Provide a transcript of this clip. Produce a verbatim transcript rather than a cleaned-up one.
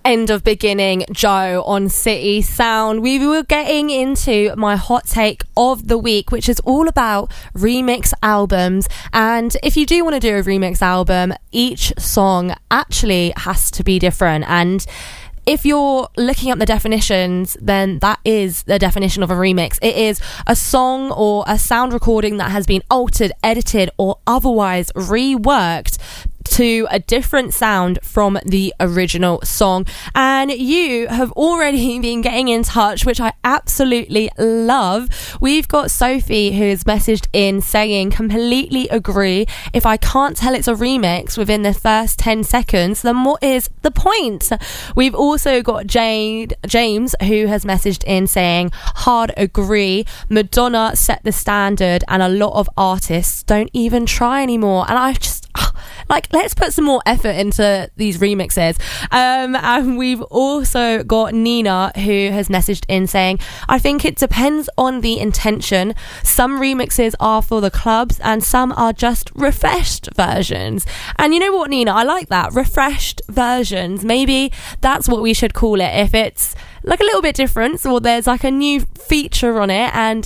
End of Beginning, Joe on City Sound. We were getting into my hot take of the week, which is all about remix albums. And if you do want to do a remix album, each song actually has to be different. And if you're looking up the definitions, then that is the definition of a remix. It is a song or a sound recording that has been altered, edited, or otherwise reworked to a different sound from the original song. And you have already been getting in touch, which I absolutely love. We've got Sophie who has messaged in saying, completely agree. If I can't tell it's a remix within the first ten seconds, then what is the point? We've also got Jade, James who has messaged in saying, hard agree. Madonna set the standard and a lot of artists don't even try anymore. And I just like, let's put some more effort into these remixes. Um, and we've also got Nina who has messaged in saying, I think it depends on the intention. Some remixes are for the clubs and some are just refreshed versions. And you know what, Nina? I like that. Refreshed versions. Maybe that's what we should call it. If it's like a little bit different, or there's like a new feature on it and